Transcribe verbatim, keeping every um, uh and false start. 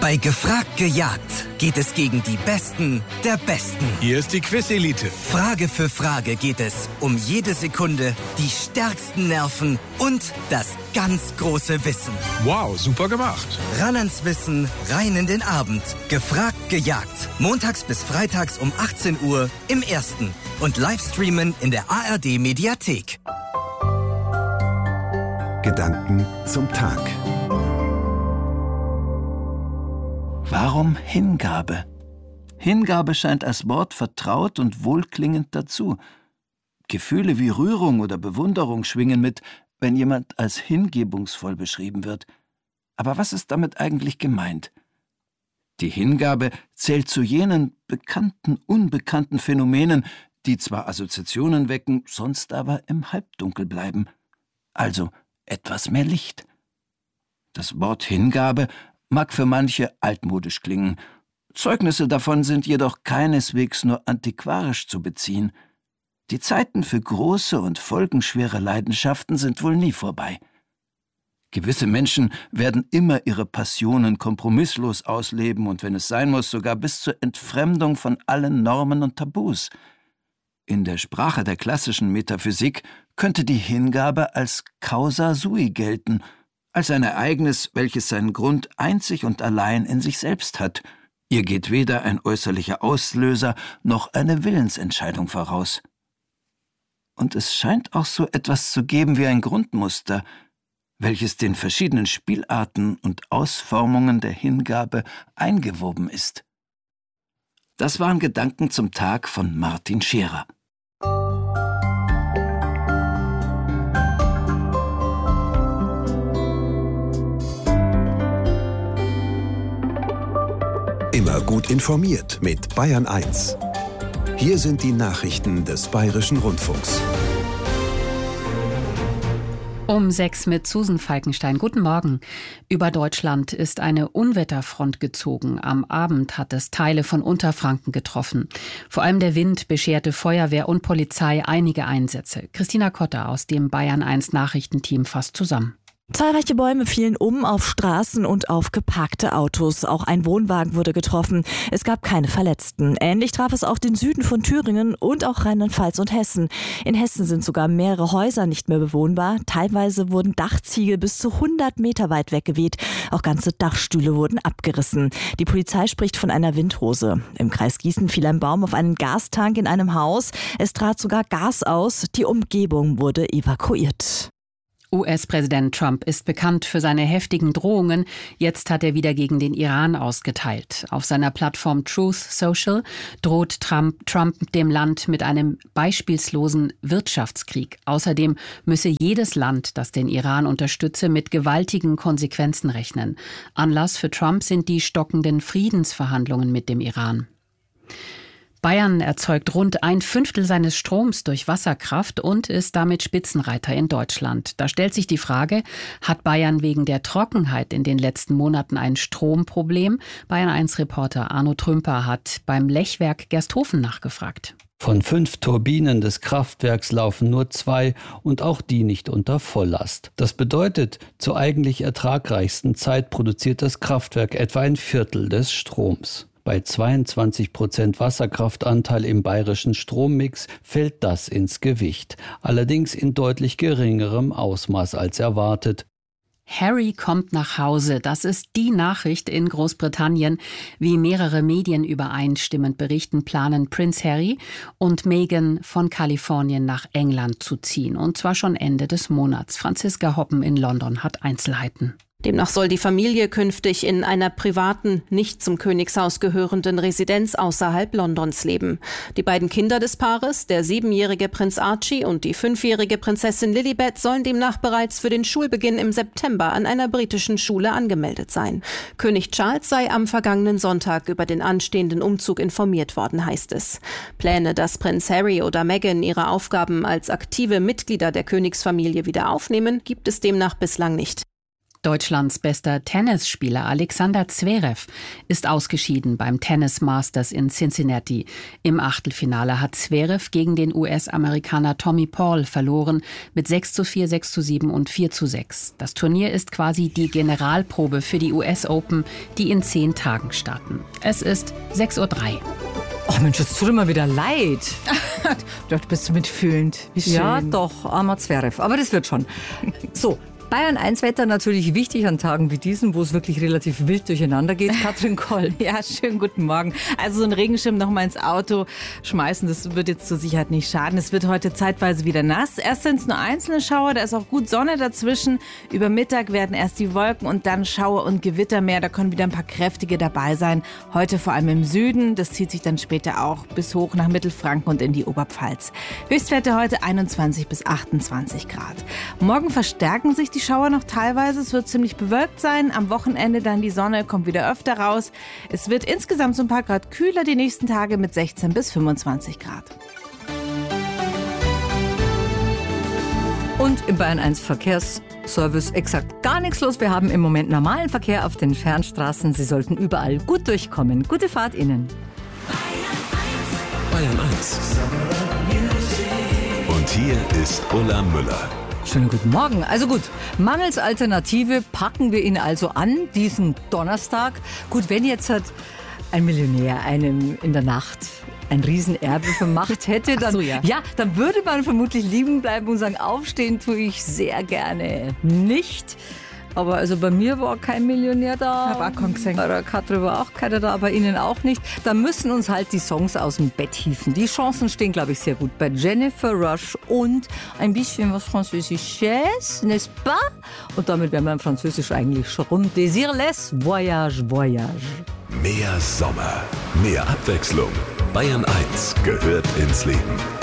Bei Gefragt gejagt geht es gegen die Besten der Besten. Hier ist die Quiz-Elite. Frage für Frage geht es um jede Sekunde, die stärksten Nerven und das ganz große Wissen. Wow, super gemacht. Ran ans Wissen, rein in den Abend. Gefragt gejagt. Montags bis freitags um achtzehn Uhr im Ersten. Und Livestreamen in der A R D-Mediathek. Gedanken zum Tag. Warum Hingabe? Hingabe scheint als Wort vertraut und wohlklingend dazu. Gefühle wie Rührung oder Bewunderung schwingen mit, wenn jemand als hingebungsvoll beschrieben wird. Aber was ist damit eigentlich gemeint? Die Hingabe zählt zu jenen bekannten, unbekannten Phänomenen, die zwar Assoziationen wecken, sonst aber im Halbdunkel bleiben. Also etwas mehr Licht. Das Wort Hingabe mag für manche altmodisch klingen. Zeugnisse davon sind jedoch keineswegs nur antiquarisch zu beziehen. Die Zeiten für große und folgenschwere Leidenschaften sind wohl nie vorbei. Gewisse Menschen werden immer ihre Passionen kompromisslos ausleben und, wenn es sein muss, sogar bis zur Entfremdung von allen Normen und Tabus. In der Sprache der klassischen Metaphysik könnte die Hingabe als causa sui gelten, als ein Ereignis, welches seinen Grund einzig und allein in sich selbst hat. Ihr geht weder ein äußerlicher Auslöser noch eine Willensentscheidung voraus. Und es scheint auch so etwas zu geben wie ein Grundmuster, welches den verschiedenen Spielarten und Ausformungen der Hingabe eingewoben ist. Das waren Gedanken zum Tag von Martin Scherer. Immer gut informiert mit Bayern eins. Hier sind die Nachrichten des Bayerischen Rundfunks. Um sechs mit Susan Falkenstein. Guten Morgen. Über Deutschland ist eine Unwetterfront gezogen. Am Abend hat es Teile von Unterfranken getroffen. Vor allem der Wind bescherte Feuerwehr und Polizei einige Einsätze. Christina Kotter aus dem Bayern eins Nachrichtenteam fasst zusammen. Zahlreiche Bäume fielen um auf Straßen und auf geparkte Autos. Auch ein Wohnwagen wurde getroffen. Es gab keine Verletzten. Ähnlich traf es auch den Süden von Thüringen und auch Rheinland-Pfalz und Hessen. In Hessen sind sogar mehrere Häuser nicht mehr bewohnbar. Teilweise wurden Dachziegel bis zu hundert Meter weit weggeweht. Auch ganze Dachstühle wurden abgerissen. Die Polizei spricht von einer Windhose. Im Kreis Gießen fiel ein Baum auf einen Gastank in einem Haus. Es trat sogar Gas aus. Die Umgebung wurde evakuiert. U S-Präsident Trump ist bekannt für seine heftigen Drohungen. Jetzt hat er wieder gegen den Iran ausgeteilt. Auf seiner Plattform Truth Social droht Trump, Trump dem Land mit einem beispielslosen Wirtschaftskrieg. Außerdem müsse jedes Land, das den Iran unterstütze, mit gewaltigen Konsequenzen rechnen. Anlass für Trump sind die stockenden Friedensverhandlungen mit dem Iran. Bayern erzeugt rund ein Fünftel seines Stroms durch Wasserkraft und ist damit Spitzenreiter in Deutschland. Da stellt sich die Frage, hat Bayern wegen der Trockenheit in den letzten Monaten ein Stromproblem? Bayern eins Reporter Arno Trümper hat beim Lechwerk Gersthofen nachgefragt. Von fünf Turbinen des Kraftwerks laufen nur zwei und auch die nicht unter Volllast. Das bedeutet, zur eigentlich ertragreichsten Zeit produziert das Kraftwerk etwa ein Viertel des Stroms. Bei zweiundzwanzig Prozent Wasserkraftanteil im bayerischen Strommix fällt das ins Gewicht, allerdings in deutlich geringerem Ausmaß als erwartet. Harry kommt nach Hause. Das ist die Nachricht in Großbritannien. Wie mehrere Medien übereinstimmend berichten, planen Prinz Harry und Meghan von Kalifornien nach England zu ziehen. Und zwar schon Ende des Monats. Franziska Hoppen in London hat Einzelheiten. Demnach soll die Familie künftig in einer privaten, nicht zum Königshaus gehörenden Residenz außerhalb Londons leben. Die beiden Kinder des Paares, der siebenjährige Prinz Archie und die fünfjährige Prinzessin Lilibet, sollen demnach bereits für den Schulbeginn im September an einer britischen Schule angemeldet sein. König Charles sei am vergangenen Sonntag über den anstehenden Umzug informiert worden, heißt es. Pläne, dass Prinz Harry oder Meghan ihre Aufgaben als aktive Mitglieder der Königsfamilie wieder aufnehmen, gibt es demnach bislang nicht. Deutschlands bester Tennisspieler Alexander Zverev ist ausgeschieden beim Tennis Masters in Cincinnati. Im Achtelfinale hat Zverev gegen den U S-Amerikaner Tommy Paul verloren mit sechs zu vier, sechs zu sieben und vier zu sechs. Das Turnier ist quasi die Generalprobe für die U S Open, die in zehn Tagen starten. Es ist sechs Uhr drei. Oh Mensch, es tut mir wieder leid. Dort bist du mitfühlend. Wie schön. Ja, doch, armer Zverev. Aber das wird schon. So. Bayern eins Wetter natürlich wichtig an Tagen wie diesen, wo es wirklich relativ wild durcheinander geht. Katrin Koll. Ja, schönen guten Morgen. Also so ein Regenschirm noch mal ins Auto schmeißen, das wird jetzt zur Sicherheit nicht schaden. Es wird heute zeitweise wieder nass. Erst sind es nur einzelne Schauer, da ist auch gut Sonne dazwischen. Über Mittag werden erst die Wolken und dann Schauer und Gewitter mehr. Da können wieder ein paar kräftige dabei sein. Heute vor allem im Süden. Das zieht sich dann später auch bis hoch nach Mittelfranken und in die Oberpfalz. Höchstwerte heute einundzwanzig bis achtundzwanzig Grad. Morgen verstärken sich die Schauer noch teilweise. Es wird ziemlich bewölkt sein. Am Wochenende dann die Sonne kommt wieder öfter raus. Es wird insgesamt so ein paar Grad kühler die nächsten Tage mit sechzehn bis fünfundzwanzig Grad. Und im Bayern eins Verkehrsservice exakt gar nichts los. Wir haben im Moment normalen Verkehr auf den Fernstraßen. Sie sollten überall gut durchkommen. Gute Fahrt Ihnen. Bayern eins. Und hier ist Ulla Müller. Schönen guten Morgen. Also gut, mangels Alternative packen wir ihn also an, diesen Donnerstag. Gut, wenn jetzt halt ein Millionär einem in der Nacht ein Riesenerbe vermacht hätte, dann, so, ja. ja, dann würde man vermutlich liegen bleiben und sagen, aufstehen tue ich sehr gerne nicht. Aber also bei mir war kein Millionär da. Hab auch keinen gesehen. Bei der Katrin war auch keiner da, bei Ihnen auch nicht. Da müssen uns halt die Songs aus dem Bett hieven. Die Chancen stehen, glaube ich, sehr gut bei Jennifer Rush und ein bisschen was Französisches, n'est-ce pas? Und damit wären wir im Französisch eigentlich schon rum. Désirless, Voyage, Voyage. Mehr Sommer, mehr Abwechslung. Bayern eins gehört ins Leben.